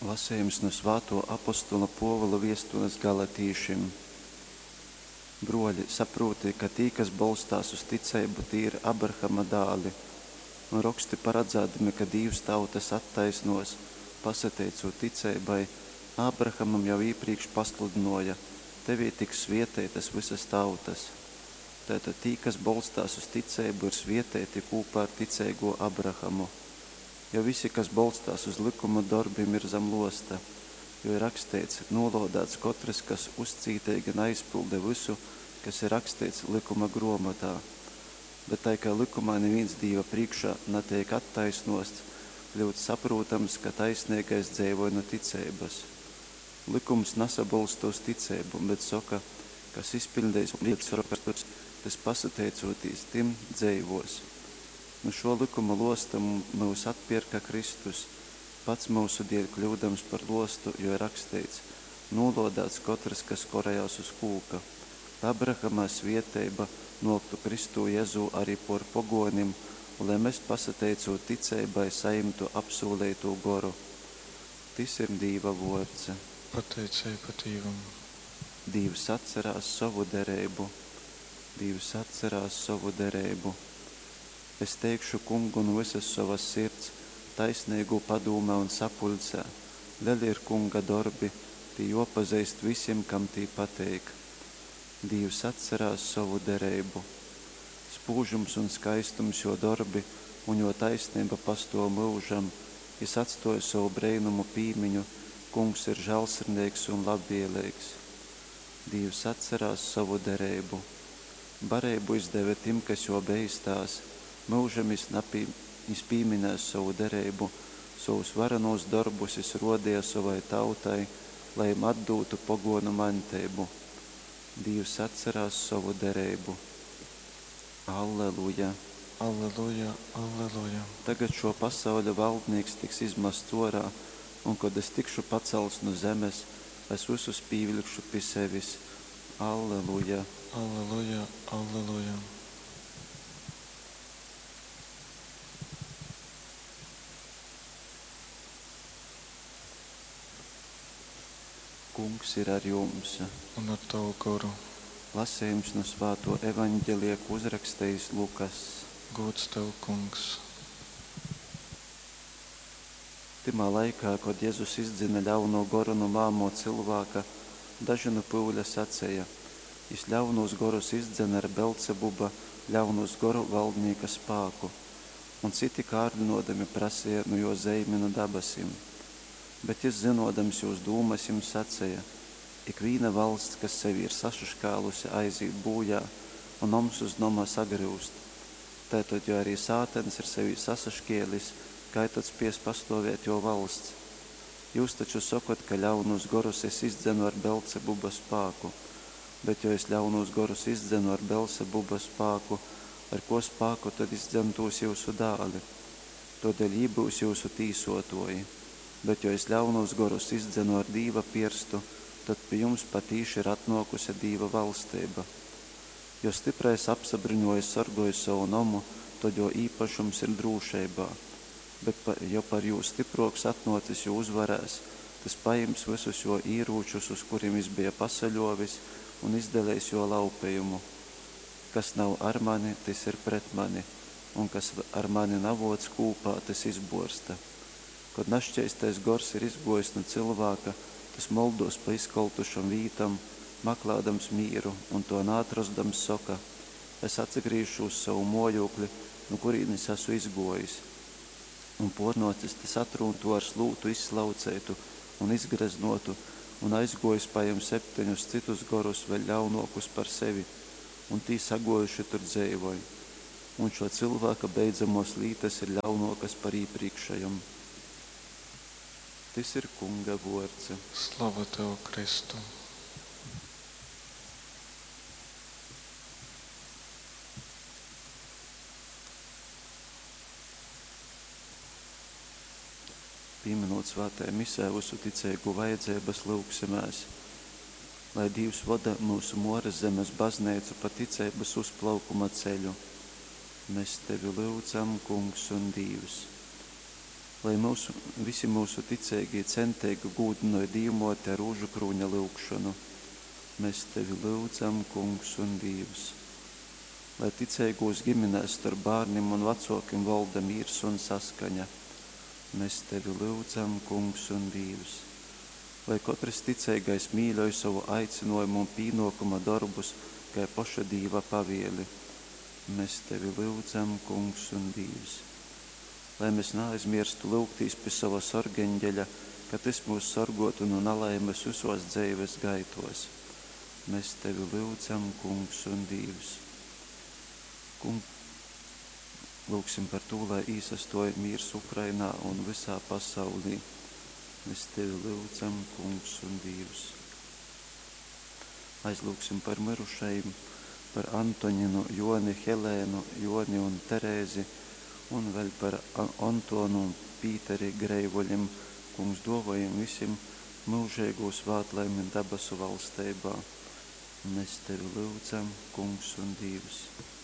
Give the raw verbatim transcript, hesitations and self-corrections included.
Lasījums no svāto apostola Povila viestules Galatīšiem. Broļi, saproti, ka tī, kas balstās uz ticību, tī ir Abrahama dāli, un raksti paredzēdami, ka Dievs tautas attaisnos, pasateicot ticībai, Abrahamam jau iepriekš pasludināja, tevī tiks svietētas visas tautas. Tātad tī, kas balstās uz ticību, ir svietēti kopā ar ticīgo Abrahamu. Jo visi, kas balstās uz likuma darbiem, ir zem losta, jo ir rakstīts, nolādēts katrs, kas uzcītīgi neizpilda visu, kas ir rakstīts likuma grāmatā. Bet tā kā likumā neviens Dieva priekšā netiek attaisnots, kļūt saprotams, ka taisnīgais dzīvo no ticības. Likums nesabalsta uz ticību, bet saka, kas izpildījis lietas rakstus, tas pasateicoties tim dzīvos. No šo likuma losta mūs atpirka Kristus, pats mūsu dēļ kļūdams par lostu, jo ir rakstīts, nolādēts katrs, kas korējās uz kūka. Abrahamā svieteiba noktu Kristu Jēzu arī por pogonim, lai mēs pasateicot ticībai saimtu apsolīto goru. Tas ir Dieva vārds. Pateicība Dievam. Dievs atcerās savu derību. Dievs atcerās savu derību. Es teikšu kungu no visas savas sirds, taisnīgu padūmē un sapulcē. Lieli ir kunga darbi, tī jopazīst visiem, kam tī pateik. Dievs atcerās savu derību. Spūžums un skaistums jo darbi un jo taisnība pastāv mūžam. Es atstoju savu brēnumu pīmiņu, kungs ir žēlsirdīgs un labvēlīgs. Dievs atcerās savu derību. Barību izdeve tim, kas jo beistās. Mūžam es pīminēs savu derību, savus varenos darbus es rodīju savai tautai, lai им atdūtu pogonu mantību. Dievs atcerās savu derību. Alleluja! Alleluja, alleluja. Tagad šo pasauļa valdnieks tiks izmasts orā, un kad es tikšu pacelts no zemes, es visus pīvilkšu pie sevis. Alleluja! Alleluja, alleluja. Kungs ir ar jums. Un ar tavu garu. Lasījums no svāto evaņģelija, ko uzrakstījis Lukas. Gods tev, kungs. Timā laikā, kad Jēzus izdzina ļauno goru no māmo cilvēka, daži no pūļa sacēja, jis ļaunos gorus izdzina ar Belcebuba, ļaunos goru valdnieka spāku, un citi kārdinodami prasīja no jo zeimi no dabasim. Bet es zinodams jūs dūmas jums sacēja, ik vīna valsts, kas sevi ir sašuškālusi, aiziet būjā un noms uz nomā sagrūst. Tātad, jo arī sātens ir sevi sasaškēlis, kaitot spies pastāvēt jo valsts. Jūs taču sakot, ka ļaunus gorus es izdzenu ar Belcebuba spāku, bet jo es ļaunus gorus izdzenu ar Belcebuba spāku, ar ko spāku tad izdzentos jūsu dāli. Todēļ ībūs jūsu tīsotoji. Bet jo es ļaunos gorus izdzenu ar Dīva pirstu, tad pie jums patīši ir atnokusi Dīva valstība. Jo stiprais apsabriņojas sargojas savu nomu, tad jo īpašums ir drūšeibā. Bet pa, jo par jūs stiproks atnocis jo uzvarēs, tas paims visus jo īrūčus, uz kuriem es bija pasaļovis, un izdalēs jo laupējumu. Kas nav ar mani, tas ir pret mani, un kas ar mani navots kūpā, tas izborsta. Kad našķeistais gors ir izgojis no cilvēka, tas moldos pa izkoltušam vītam, maklādams mīru un to nātrasdams soka. Es atsagrīšu uz savu mojokli, no kurīnis esmu izgojis. Un pornocis tas atrūntu ar slūtu izslaucētu un izgreznotu un aizgojis paiem septiņus citus gorus vēl ļaunokus par sevi, un tī sagojuši tur dzēvoju. Un šo cilvēka beidzamos lītas ir ļaunokas par īpriekšajam. Tas ir kunga vārds. Slava tev, Kristu. Pieminot svētajā misē visu ticīgu vajadzības lūgsimies, lai Dievs vada mūsu Moras zemes baznīcu pa ticības uzplaukuma ceļu. Mēs tevi lūdzam, kungs un Dievs. lai mūsu, visi mūsu ticēgie centīgi gūdinoja dīmote ar rūžu krūņa lūgšanu. Mēs tevi lūdzam, kungs un Dievs. Lai ticēgos ģimenēs starp bērniem un vecākiem valda miers un saskaņa. Mēs tevi lūdzam, kungs un Dievs. Lai katrs ticēgais mīļoja savu aicinājumu un pīnokuma darbus, kā paša Dieva pavieli. Mēs tevi lūdzam, kungs un Dievs. Lai mēs neaizmirstu lūgtīs pie sava sargeņģeļa, ka tas mūs sargotu no nelaimes visos dzīves gaitos. Mēs tevi lūdzam, kungs un Dievs. Kung, lūksim par to, lai īsastoja miers Ukrainā un visā pasaulī. Mēs tevi lūdzam, kungs un Dievs. Aizlūksim par mirušajiem, par Antoninu, Joni, Helēnu, Joni un Terēzi, un vēl par Antonu un Pīteri Greivoļiem, kungs dovojam visiem mūžēgo svētlaimi debesu valstībā. Mēs tevi lūdzam, kungs un Dievs.